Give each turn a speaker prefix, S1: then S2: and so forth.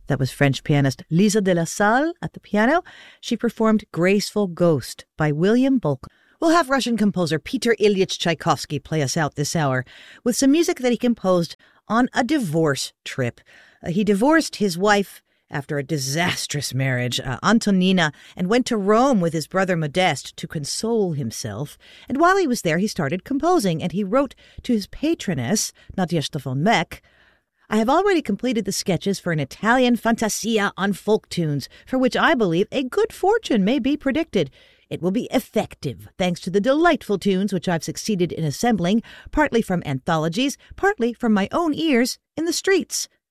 S1: That was French pianist Lisa de la Salle at the piano. She performed Graceful Ghost by William Bolton. We'll have Russian composer Peter Ilyich Tchaikovsky play us out this hour with some music that he composed on a divorce trip. He divorced his wife after a disastrous marriage, Antonina, and went to Rome with his brother Modeste to console himself. And while he was there, he started composing, and he wrote to his patroness, Nadezhda von Meck, I have already completed the sketches for an Italian fantasia on folk tunes, for which I believe a good fortune may be predicted. It will be effective, thanks to the delightful tunes which I've succeeded in assembling, partly from anthologies, partly from my own ears in the streets.